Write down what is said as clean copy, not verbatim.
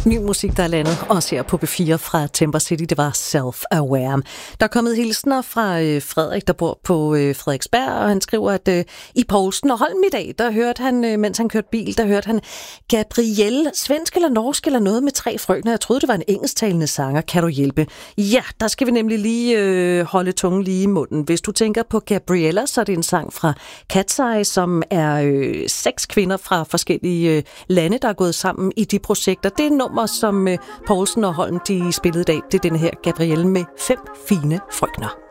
Ny musik, der er landet, også her på B4 fra Temper City, det var Self-Aware. Der er kommet hilsner fra Frederik, der bor på Frederiksberg, og han skriver, at i Poulsen og Holm i dag, der hørte han, mens han kørte bil, der hørte han Gabrielle, svensk eller norsk eller noget med 3 frøkner. Jeg troede, det var en engelsktalende sanger. Kan du hjælpe? Ja, der skal vi nemlig lige holde tungen lige i munden. Hvis du tænker på Gabriella, så er det en sang fra Cat's Eye, som er 6 kvinder fra forskellige lande, der er gået sammen i de projekter. Det er nummer, som Poulsen og Holm de spillede i dag. Det er denne her Gabrielle med 5 fine frøkner.